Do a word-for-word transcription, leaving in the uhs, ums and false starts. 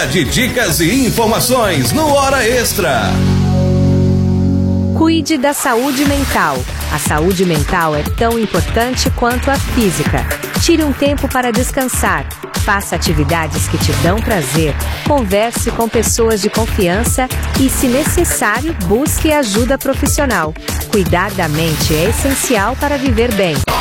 Hora de dicas e informações no Hora Extra. Cuide da saúde mental. A saúde mental é tão importante quanto a física. Tire um tempo para descansar. Faça atividades que te dão prazer. Converse com pessoas de confiança e, se necessário, busque ajuda profissional. Cuidar da mente é essencial para viver bem.